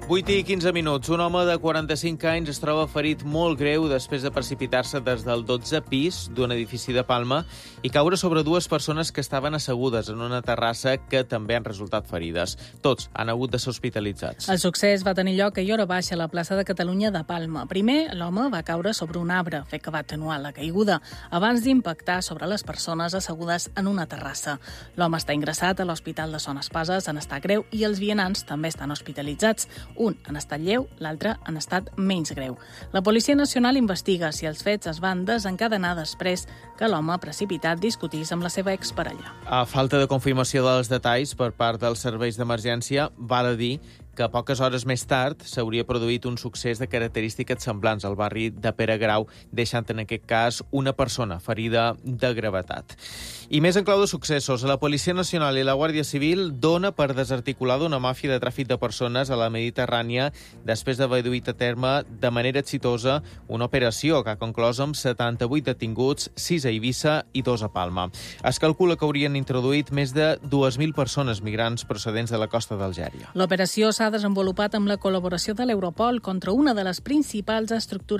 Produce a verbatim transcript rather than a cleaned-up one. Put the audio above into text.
vuit i quinze minuts. Un home de quaranta-cinc anys es troba ferit molt greu després de precipitar-se des del dotzè pis d'un edifici de Palma i caure sobre dues persones que estaven assegudes en una terrassa que també han resultat ferides. Tots han hagut de ser hospitalitzats. El succés va tenir lloc a Hora Baixa, a la plaça de Catalunya de Palma. Primer, l'home va caure sobre un arbre, fet que va atenuar la caiguda, abans d'impactar sobre les persones assegudes en una terrassa. L'home està ingressat a l'Hospital de Son Espases en estat greu i els vianants també estan hospitalitzats. Un en estat lleu, l'altre en estat menys greu. La Policia Nacional investiga si els fets es van desencadenar després que l'home precipitat discutís amb la seva exparella. A falta de confirmació dels detalls per part dels serveis d'emergència, val a dir que poques hores més tard s'hauria produït un succés de característiques semblants al barri de Pere Grau, deixant en aquest cas una persona ferida de gravetat. I més en clau de successos, la Policia Nacional i la Guàrdia Civil dona per desarticulada una màfia de tràfic de persones a la Mediterrània després d'haver duit a terme de manera exitosa una operació que ha conclòs amb setanta-vuit detinguts, sis a Eivissa i dos a Palma. Es calcula que haurien introduït més de dues mil persones migrants procedents de la costa d'Algèria. L'operació s'ha desenvolupat amb la col·laboració de l'Europol contra una de les principals estructures